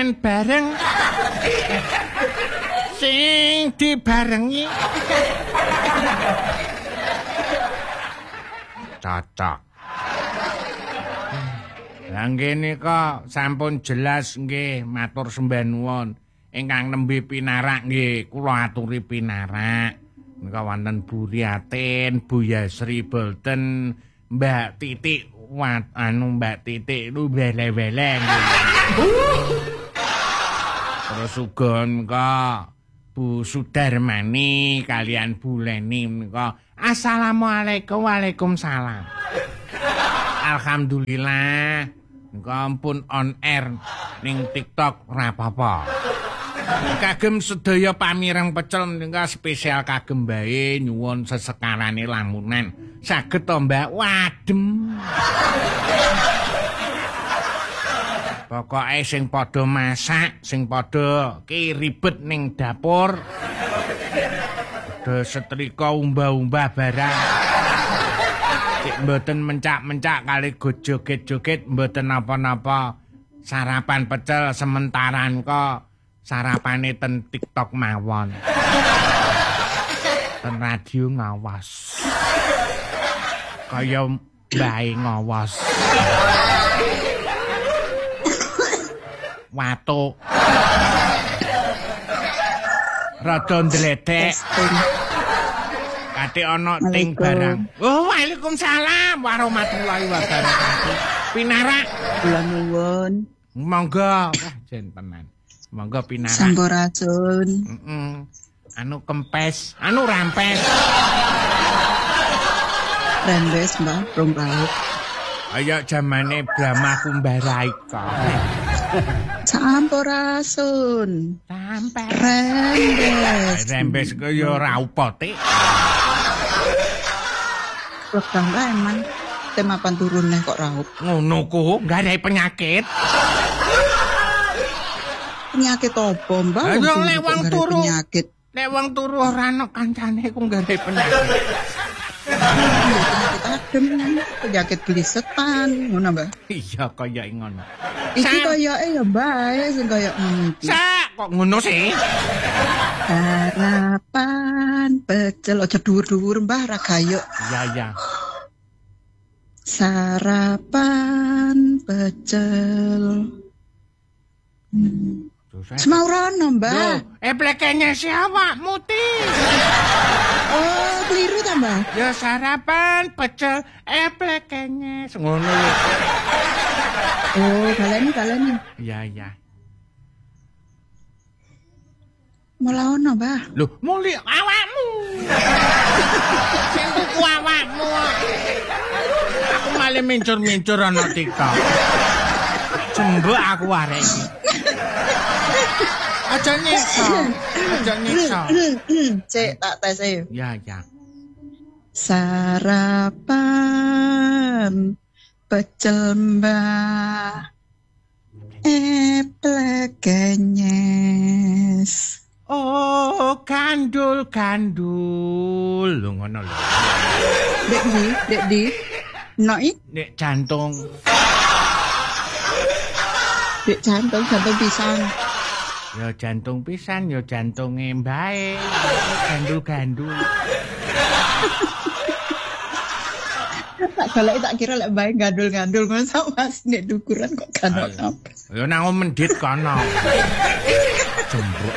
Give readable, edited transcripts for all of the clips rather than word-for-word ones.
mangan bareng sing dibarengi cocok. Lah nggih kok sampun jelas nggih matur sembah nuwun. Ingkang nembe pinarak nggih kula aturi pinarak. Menika wonten Bu Riatin, Bu Yasri Bolten, Mbak Titik, Mbak Titik lu bele-bele nggih. Terus uga menika Bu Sudarmani kalian Bu Leni menika assalamualaikum waalaikumsalam. Alhamdulillah menika ampun on air ning TikTok ora apa-apa. Kagem sedaya pamireng pecel menika spesial kagem bae nyuwun sesekarane lamunan. Saged to Mbak wadem. Pokoke sing padha masak, sing padha ki ribet ning dapur. Padha setrika umbah-umbah barang. Cek mboten mencak-mencak kali joget-joget mboten napa-napa. Sarapan pecel sementaran kok sarapane ten TikTok mawon. Ten radio ngawas. Kaya bae ngawas. Watuk. Rada ndledek. Kate ana ting barang. Oh, waalaikumsalam warahmatullahi wabarakatuh. Pinarak. Kula nuwun. Monggo, jen tenan. Monggo pinarak. Sampurasun. Anu kempes, anu rampes. Rembes, Mbak, rong lauk. Ayo zamane Brahma Kumbaraika. Sampurasun. Rampes. Rembes. Rembes kaya ora upote. Wegah lah emang. Temapan turun kok raup. Ngono ku, gak ada penyakit. Penyakit apa, Mbak? Ayo lewang turu. Penyakit. Lewang turu ora ana kancane ku gak ada penyakit. Penyakit adem, penyakit glisetan, ngono, Mbak. Iya kaya ngono. Iki kayake ya bae sing kaya ngono iki. Sak kok ngono sih? Sarapan pecel aja dhuwur-dhuwur, Mbah, ra gayuk. Iya. Sarapan pecel. Semaurono, Mbak. Plekenya siapa? Muti. Oh, keliru ta, Mbak? Ya sarapan pecel plekenya. Ngono. Oh, galeni. Iya. Mula ono, Mbah. Lho, muli awakmu. Sing tuku awakmu. Aku malah mencur-mencur ana TikTok. Jembek aku arek iki. Aja nyiksa. Cek tak tes e. Ya. Sarapan pecel Mbah. Plekenyes. Oh, gandul. Lho ngono lho. Dek di. Noi? Nek jantung. Dek jantung pisan. Ya jantung pisan, ya jantunge mbae. Gandul. Tak kira lek bae gandul-gandul ngono sama nek dukuran kok gandul apa. Ya nang mendit kono. Jembuk.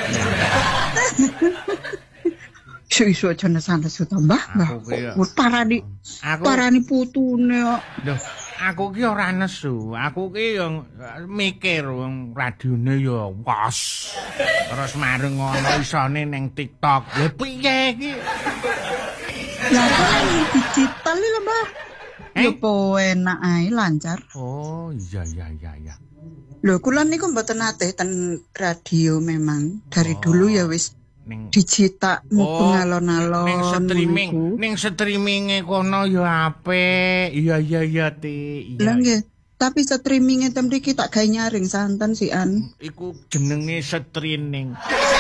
Iso aja nesane tambah, Mbah. Parani putune kok. Lho, aku ki ora nesu. Aku ki yo mikir wong radione yo was. Terus mareng ngono isone ning TikTok. Lha piye iki? Lah kan digital lho, Mbah. Yo po enak ae lancar. Oh, iya. Lho, kula niku mboten nate ten radio memang. Dari dulu ya wis dicetak mubeng alon-alon. Ning streaminge kono ya apik. Iya Ti. Lah nggih, tapi streaminge tem mriki tak gawe nyaring santen sian. Iku jenenge streaming.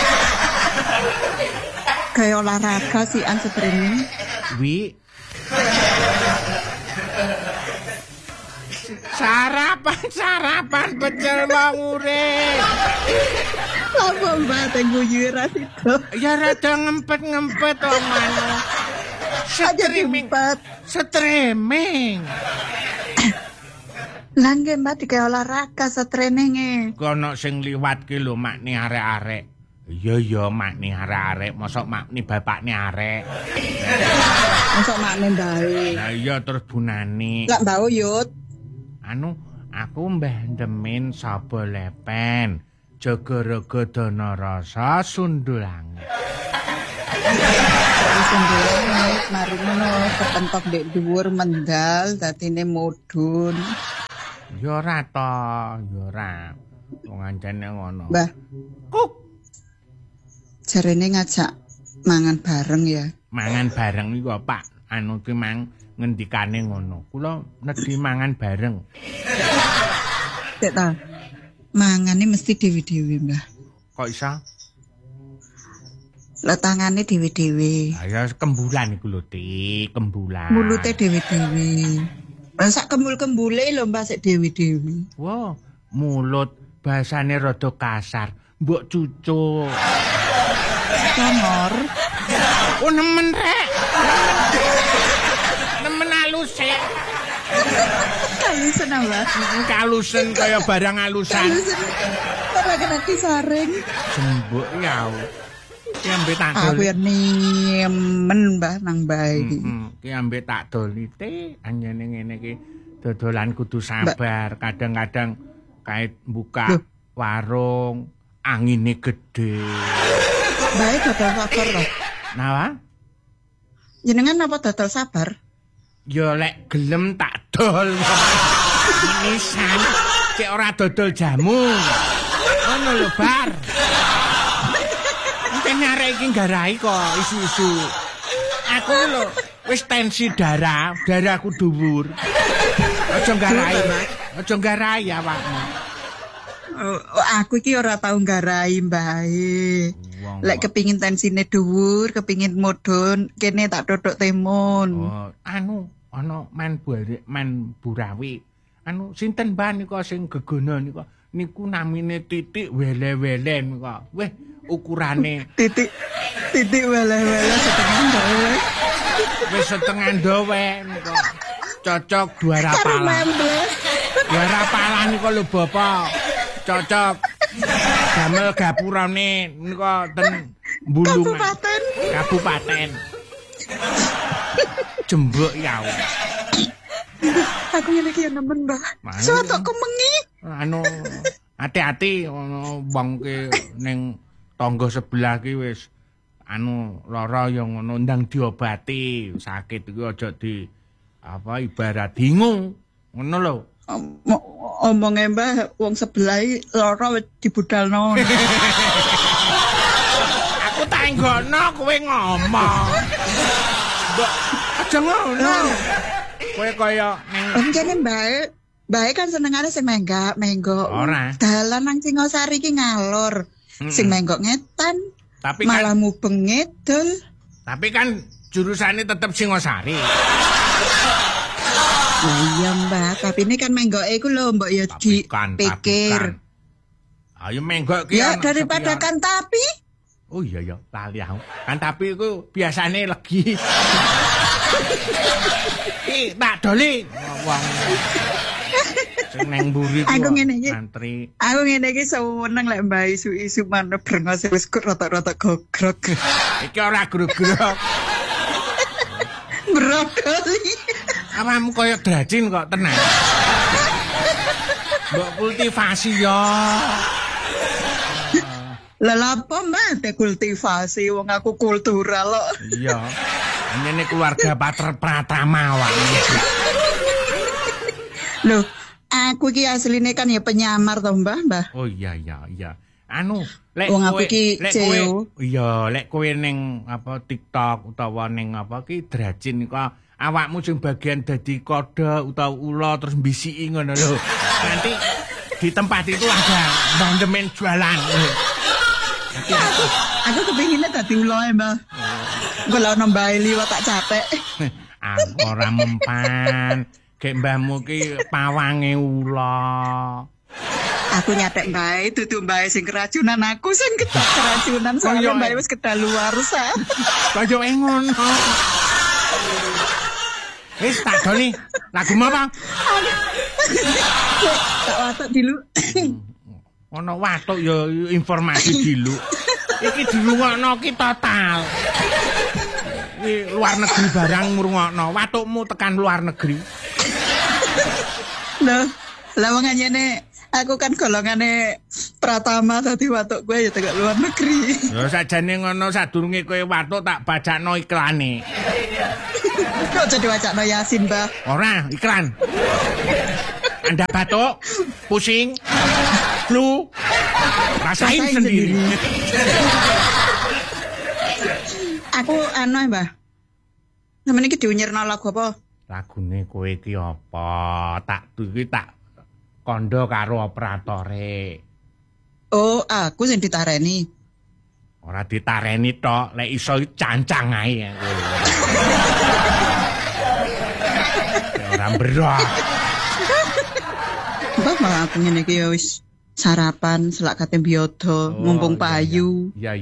Kayak olahraga sian streaming. Wi. Sarapan pecel wong urip. Apa Mbah teng guyu ra sida. Ya rada ngempet-ngempet oman. Streaming. Lah nggih Mbah dike olahraga streninge. Kono sing liwat ki lho makni arek-arek. Iya makni arek-arek, mosok makni bapakne arek. Mosok makne mbae. Lah iya terus bunani. Lah Mbah Uyut. Aku mbah demen sapa lepen. Jogorogo dana rasa sundulange. Sundulange mari ngono kepentok ndek dhuwur mendal dadine mudhun. Ya ora to, ya ora. Wong ancene ngono. Mbah. Kuk. Jarene ngajak mangan bareng ya. Mangan bareng iku Pak. Anu ki mang ngendikane ngono. Kula nedhi mangan bareng. Tek ta. Mangane mesti dewe-dewe, Mbah. Kok iso? Lah tangane dewe-dewe. Ha ya kembulan iku lho, Dik, kembulan. Mulute dewe-dewe. Lah sak kembul-kembule lho Mbah sik dewe-dewe. Wow, mulut bahasane rada kasar. Mbok cucuk. Kamor. Oh nemen rek. Nemen alus e. Kalusen Mbah. Kalusen kaya barang alusan. Ora kena disaring. Jembuk ya. Ki ambe tak dol. Aku ya nemen Mbah nang bae iki. Ki ambe tak dolite anjene ngene iki dodolan kudu sabar. Kadang-kadang kait buka warung angine gede. Bae dodol sabar lho. Napa? Jenengan apa dodol sabar? Ya lek gelem tak dol. Nisan cek ora dodol jamu. Ngono lho bar. Mungkin arek iki nggarai kok isu-isu. Aku lho wis tensi darahku dhuwur. Aja nggarai awakmu. Aku iki ora tau nggarai mbae. Lek kepingin tensine dhuwur, kepingin mudhun, kene tak dodok temun. Oh, ana man burawi. Sinten Mbah nika sing gegono nika? Niku namine titik wele-welen kok. Weh, ukurane titik wele-wele setengah dawe. Wis setengah dawe nika. Cocok dua rapalan. Dua rapalan nika lho Bapak. Cocok. Damel gapurane nika ten Bulungan. Kabupaten. Jembuk ya. Aku ngene iki nemen, Mbah. Soto kemengi. Hati-hati wong ki ning tangga sebelah ki wis lara ya ngono ndang diobati. Sakit iku aja ibarat dingu. Ngono lho. Omonge Mbah wong sebelah lara dibudalno. Aku tak enggono kowe ngomong. Mbok aja ngono. Kowe kaya ning kene Mbah kan senengane sing menggok. Ora. Dalan nang Singosari iki ngalor. Sing menggok ngetan. Tapi malah kan mubeng ngidul. Tapi kan jurusane tetep Singosari. Iya Mbah, tapi ini kan menggoke iku lho mbok ya dipikir. Ayo menggok ki ya daripada kan tapi. Oh iya ya, lali aku. Kan tapi iku biasane legi. Tak doli wong. Sing nang mburi ku antri. Aku ngene iki seneng lek Mbah isu-isu manut brengos wis rada-rada gogrog. Iki ora grogrog. Brokoli. Awamu kaya drajin kok tenan. Mbok kultivasi ya. Lah apa Mbah kultivasi wong aku kultural kok. Iya. Ini keluarga Pater Pratama awak. Loh, aku iki asline kan ya penyamar to Mbah. Oh iya. Lek wong aku iki CEO. Iya, lek kowe ning TikTok utawa ning ki drajin kok awakmu sing bagian dadi kode utawa ula terus mbisiki ngono lho. Nanti di tempat itu ada bandemen jualan. Aku kepinginnya dadi ula Mbah. Kalau nambah liwat tak capek. Ora mempan. Gek mbahmu ki pawange ula. Aku nyatek mbae dudu mbae sing keracunan aku sing keracunan soalnya mbae wis kedaluwarsa. Kaya ngono. Wis tak doni. Lagu apa? Tak watuk dilu. Ono watuk ya informasi dilu. Iki dirungokno ki total. Iki luar negeri barang ngrungokno. Watukmu tekan luar negeri. Loh, lah wong anyene aku kan golongane Pratama dadi watuk gue ya tegak luar negeri. Ya sajane ngono sadurunge kowe watuk tak bacakno iklane. Kok jadi wacana Yasin, Mbah? Ora, iklan. Anda batuk, pusing, flu, rasain sendiri. Aku Mbah. Sampeyan iki diunyirno lagu apa? Lagune kowe iki apa? Tak kandha karo operatore. Oh, aku sing ditareni. Ora ditareni tok, lek iso cancang ae. Ora berah. Mbah malah aku ngene iki ya wis sarapan selak kate biyodo, mumpung payu. Iya.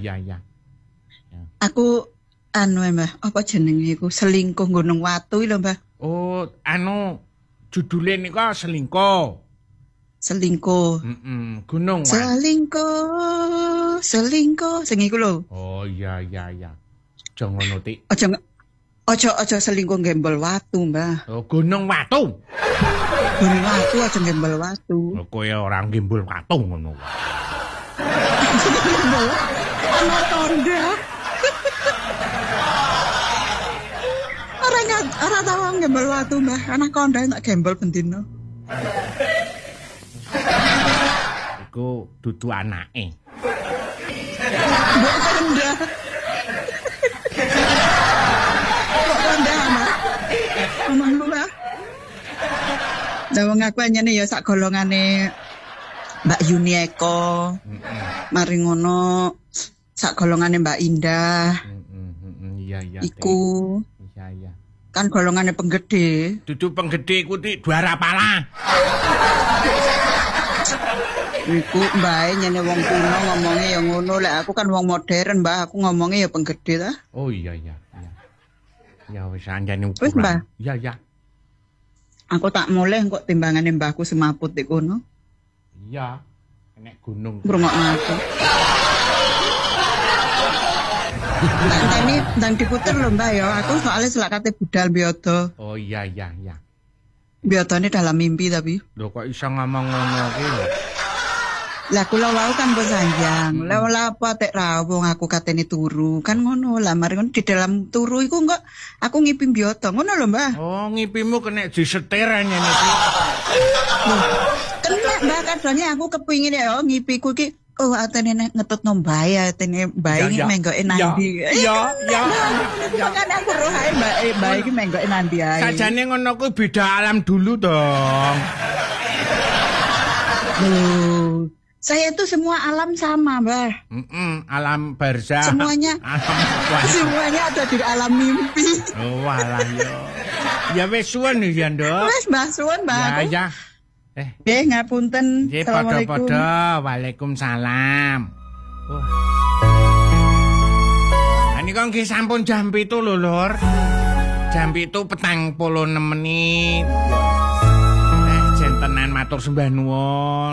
Aku Mbah, apa jenenge iku? Selingkuh gunung watu lho, Mbah. Oh, judule niku selingkuh. Selingkuh. Gunung watu. Selingkuh sing iku lho. Oh iya. Aja ngono Tik. Aja selingkuh gembel watu, Mbah. Oh, gunung watu. Gunung watu aja gembel watu. Oh, kowe ora gembel watu ngono. Ana tanda. Ora tau gembel watu, Mbah. Anak konda tak gembel bendino. Iku dudu anake. Mbok konda. Mbok konda, Mbah. Ngomong Mbah. Lah wong aku anyane ya sak golongane Mbak Yuni Eko. Mari ngono sak golongane Mbak Indah. Iya. Iku. Iya. Kan golongane penggede. Dudu penggede iku Tik Dwara Pala. Iku mbae nyene wong kuno ngomongnya ya ngono. Lek aku kan wong modern, Mbah. Aku ngomongnya ya penggede ta. Oh iya. Ya wis anjane ukuran. Wis, Mbah. Iya. Aku tak mulih kok timbangane mbahku semaput iki kono. Iya. Nek gunung. Ngrungokno aku. Dan diputer lho, Mbah ya. Aku soalnya selakate budal biyodo. Oh iya. Biyodone dalam mimpi tapi. Lho kok iso ngomong ngono ki lho. Lah kula wau kan mbok sanjang. Lah apa tek rawuh aku katene turu. Kan ngono lah mari ngono di dalam turu iku kok aku ngipi biyodo. Ngono lho, Mbah. Oh, ngipimu kena disetir nyene iki. Kena Mbah kadane aku kepingin ya ngipiku iki atene ngetutno mbae atene mbae iki menggoke nandi. Iya. Kan aku rohae mbae iki menggoke nandi ae. Sajane ngono kuwi beda alam dulu dong. Loh, saya itu semua alam sama, Mbah. Alam barzah. Semuanya ada di alam mimpi. Oh, walah yo. Ya wis suwun ya, Nduk. Wis, Mbah, suwun, Mbah. Ya. Nggih, ngapunten. Nggih, padha-padha. Waalaikumsalam. Anika nggih sampun jam 7 lho, Lur. Jam 7:46 menit. Jentenan matur sembah nuwun.